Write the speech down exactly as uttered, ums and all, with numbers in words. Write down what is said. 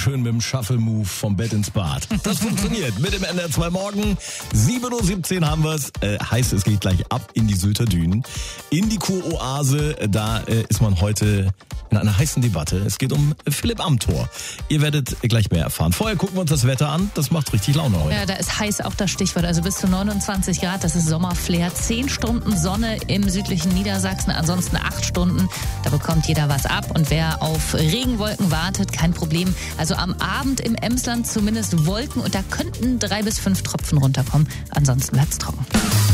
schön mit dem Shuffle-Move vom Bett ins Bad. Das funktioniert mit dem N R zwei Morgen. sieben Uhr siebzehn haben wir es. Äh, heißt, es geht gleich ab in die Sylter Dünen. In die Kuroase. Da äh, ist man heute in einer heißen Debatte. Es geht um Philipp Amthor. Ihr werdet gleich mehr erfahren. Vorher gucken wir uns das Wetter an. Das macht richtig Laune heute. Ja, da ist heiß auch das Stichwort. Also bis zu neunundzwanzig Grad. Das ist Sommerflair. Zehn Stunden Sonne im südlichen Niedersachsen. Ansonsten acht Stunden. Da bekommt jeder was ab. Und wer auf Regenwolken wartet, kein Problem. Also am Abend im Emsland zumindest Wolken. Und da könnten drei bis fünf Tropfen runterkommen. Ansonsten wird's trocken.